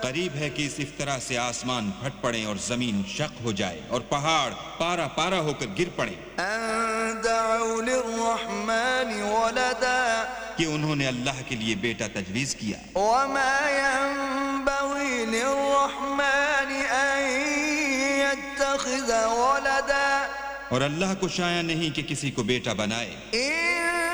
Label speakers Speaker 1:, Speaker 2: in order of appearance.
Speaker 1: करीब है कि इस इफ्तरा से आसमान फट पड़े और जमीन शक हो जाए और पहाड़ पारा पारा होकर गिर पड़े कि उन्होंने अल्लाह के लिए बेटा तजवीज किया। और अल्लाह को शाया नहीं कि किसी को बेटा बनाए।